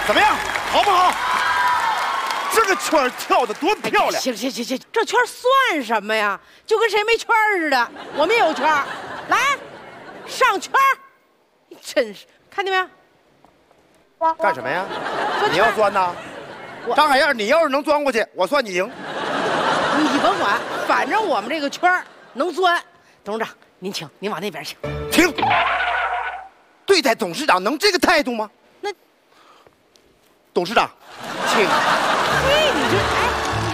怎么样，好不好？这个圈跳得多漂亮！ 行，这圈算什么呀？就跟谁没圈似的。我们也有圈，来，上圈。真是，看见没有？ 干什么呀？你要钻呐？张海燕，你要是能钻过去，我算你赢。 你甭管，反正我们这个圈能钻。董事长，您请，您往那边请。 停！对待董事长能这个态度吗？ 那， 董事长，请。 嘿，你这哎。